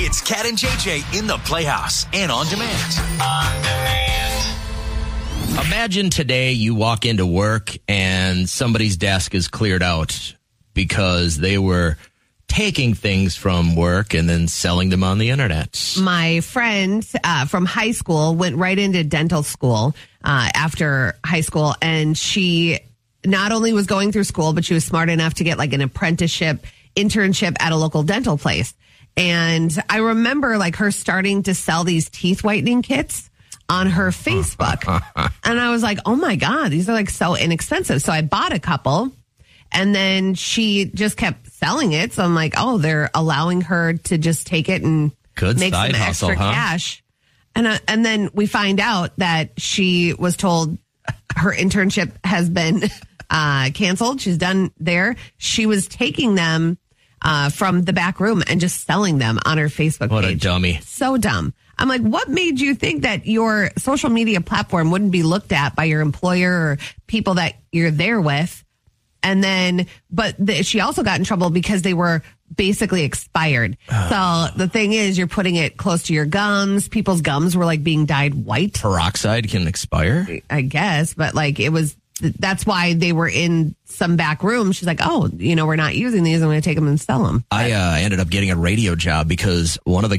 It's Cat and JJ in the Playhouse and on demand. Imagine today you walk into work and somebody's desk is cleared out because they were taking things from work and then selling them on the internet. My friend from high school went right into dental school after high school, and she not only was going through school, but she was smart enough to get like an apprenticeship internship at a local dental place. And I remember like her starting to sell these teeth whitening kits on her Facebook. And I was like, oh my God, these are like so inexpensive. So I bought a couple, and then she just kept selling it. So I'm like, oh, they're allowing her to just take it and make some extra cash. And then we find out that she was told her internship has been canceled. She's done there. She was taking them from the back room and just selling them on her Facebook page. What a dummy. So dumb. I'm like, what made you think that your social media platform wouldn't be looked at by your employer or people that you're there with? And then, she also got in trouble because they were basically expired. So the thing is, you're putting it close to your gums. People's gums were like being dyed white. Peroxide can expire? I guess, but like that's why they were in some back room. She's like, oh, we're not using these. I'm going to take them and sell them. I ended up getting a radio job because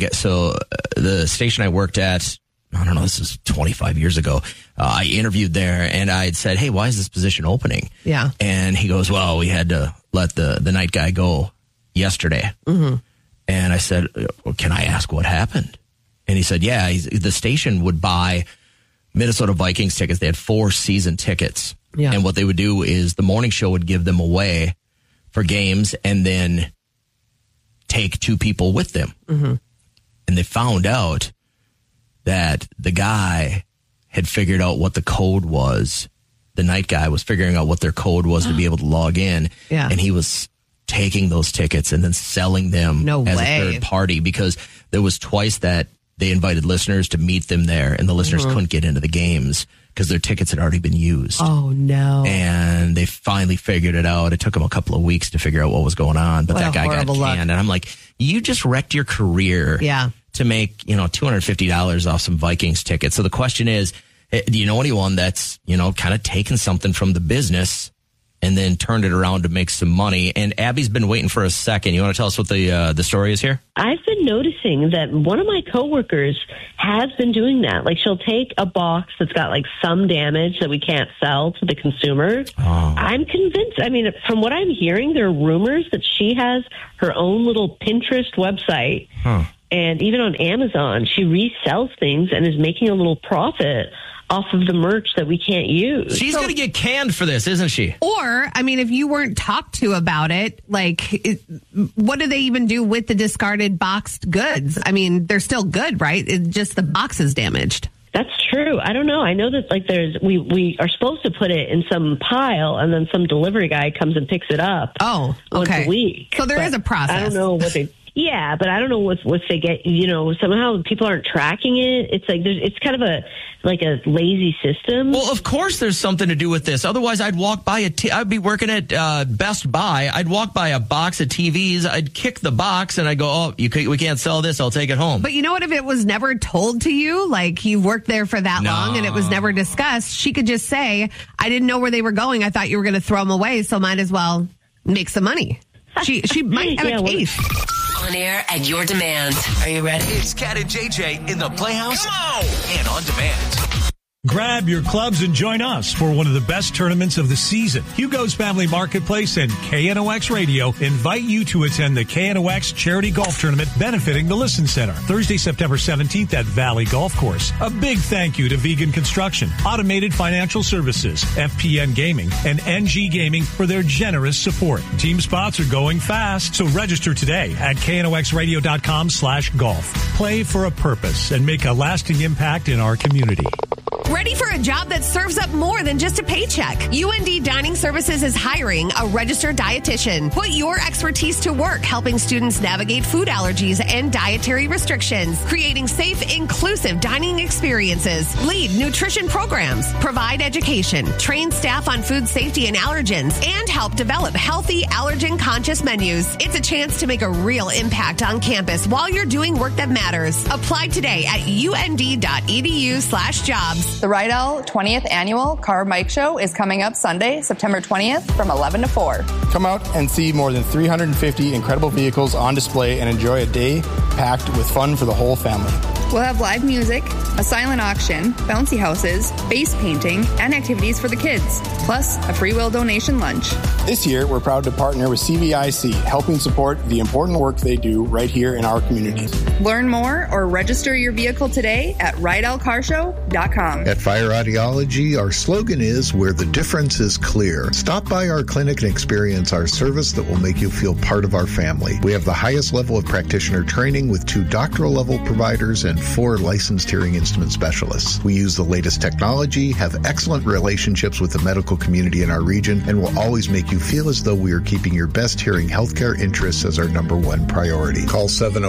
the station I worked at, I don't know, this is 25 years ago. I interviewed there and I had said, hey, why is this position opening? Yeah. And he goes, well, we had to let the night guy go yesterday. Mm-hmm. And I said, well, can I ask what happened? And he said, yeah, the station would buy Minnesota Vikings tickets. They had 4 season tickets. Yeah. And what they would do is the morning show would give them away for games and then take 2 people with them. Mm-hmm. And they found out that the guy had figured out what the code was. The night guy was figuring out what their code was to be able to log in. Yeah. And he was taking those tickets and then selling them as a third party, because there was twice that they invited listeners to meet them there, and the listeners couldn't get into the games because their tickets had already been used. Oh, no. And they finally figured it out. It took them a couple of weeks to figure out what was going on, but that guy got canned. Luck. And I'm like, you just wrecked your career to make, $250 off some Vikings tickets. So the question is, do you know anyone that's, kind of taken something from the business and then turned it around to make some money? And Abby's been waiting for a second. You want to tell us what the story is here? I've been noticing that one of my coworkers has been doing that. Like, she'll take a box that's got like some damage that we can't sell to the consumer. Oh. I'm convinced. I mean, from what I'm hearing, there are rumors that she has her own little Pinterest website. Huh. And even on Amazon, she resells things and is making a little profit off of the merch that we can't use. She's going to get canned for this, isn't she? Or, I mean, if you weren't talked to about it, what do they even do with the discarded boxed goods? I mean, they're still good, right? It's just the box is damaged. That's true. I don't know. I know that we are supposed to put it in some pile, and then some delivery guy comes and picks it up. Oh, okay. Once a week. So there is a process. I don't know what they. Yeah, but I don't know what they get. Somehow people aren't tracking it. It's like it's kind of a lazy system. Well, of course there's something to do with this. Otherwise, I'd walk by I'd be working at Best Buy. I'd walk by a box of TVs. I'd kick the box and I'd go, "Oh, we can't sell this. I'll take it home." But you know what? If it was never told to you, like you worked there for that long and it was never discussed, she could just say, "I didn't know where they were going. I thought you were going to throw them away, so might as well make some money." She might have a case. On air at your demand. Are you ready? It's Cat and JJ in the Playhouse and on demand. Grab your clubs and join us for one of the best tournaments of the season. Hugo's Family Marketplace and KNOX Radio invite you to attend the KNOX Charity Golf Tournament benefiting the Listen Center, Thursday, September 17th at Valley Golf Course. A big thank you to Vegan Construction, Automated Financial Services, FPN Gaming, and NG Gaming for their generous support. Team spots are going fast, so register today at knoxradio.com/golf. Play for a purpose and make a lasting impact in our community. Ready for a job that serves up more than just a paycheck? UND Dining Services is hiring a registered dietitian. Put your expertise to work helping students navigate food allergies and dietary restrictions, creating safe, inclusive dining experiences, lead nutrition programs, provide education, train staff on food safety and allergens, and help develop healthy, allergen-conscious menus. It's a chance to make a real impact on campus while you're doing work that matters. Apply today at und.edu/jobs. The Rydell 20th Annual Car Bike Show is coming up Sunday, September 20th from 11 to 4. Come out and see more than 350 incredible vehicles on display and enjoy a day packed with fun for the whole family. We'll have live music, a silent auction, bouncy houses, face painting, and activities for the kids, plus a free will donation lunch. This year, we're proud to partner with CVIC, helping support the important work they do right here in our communities. Learn more or register your vehicle today at RydellCarShow.com. At Fire Audiology, our slogan is where the difference is clear. Stop by our clinic and experience our service that will make you feel part of our family. We have the highest level of practitioner training with 2 doctoral level providers and 4 licensed hearing instrument specialists. We use the latest technology, have excellent relationships with the medical community in our region, and will always make you feel as though we are keeping your best hearing healthcare interests as our number 1 priority. Call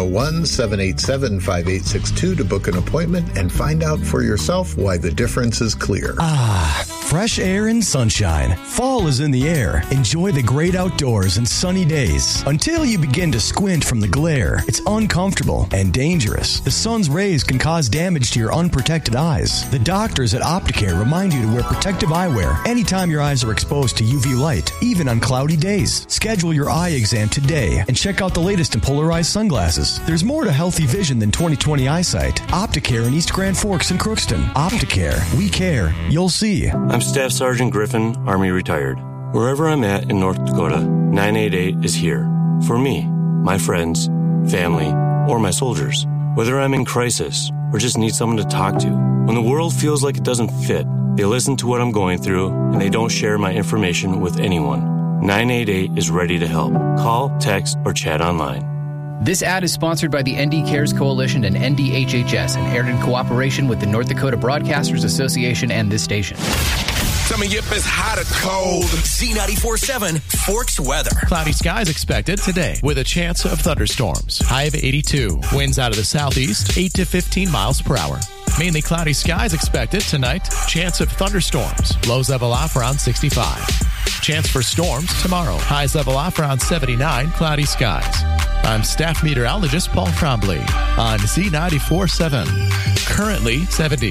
701-787-5862 to book an appointment and find out for yourself why the difference is clear. Fresh air and sunshine. Fall is in the air. Enjoy the great outdoors and sunny days. Until you begin to squint from the glare, it's uncomfortable and dangerous. The sun's rays can cause damage to your unprotected eyes. The doctors at Opticare remind you to wear protective eyewear anytime your eyes are exposed to UV light, even on cloudy days. Schedule your eye exam today and check out the latest in polarized sunglasses. There's more to healthy vision than 20/20 eyesight. Opticare in East Grand Forks and Crookston. Opticare. We care. You'll see. I'm Staff Sergeant Griffin, Army retired. Wherever I'm at in North Dakota, 988 is here. For me, my friends, family, or my soldiers. Whether I'm in crisis or just need someone to talk to. When the world feels like it doesn't fit, they listen to what I'm going through and they don't share my information with anyone. 988 is ready to help. Call, text, or chat online. This ad is sponsored by the ND Cares Coalition and NDHHS and aired in cooperation with the North Dakota Broadcasters Association and this station. Tell me if it's hot or cold. Z94.7 Forks weather. Cloudy skies expected today with a chance of thunderstorms. High of 82. Winds out of the southeast, 8 to 15 miles per hour. Mainly cloudy skies expected tonight. Chance of thunderstorms. Lows level off around 65. Chance for storms tomorrow. Highs level off around 79. Cloudy skies. I'm staff meteorologist Paul Trombley on Z94.7. Currently 70.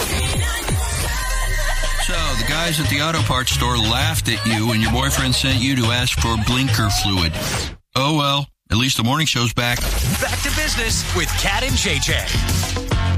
So, the guys at the auto parts store laughed at you when your boyfriend sent you to ask for blinker fluid. Oh well, at least the morning show's back. Back to business with Kat and JJ.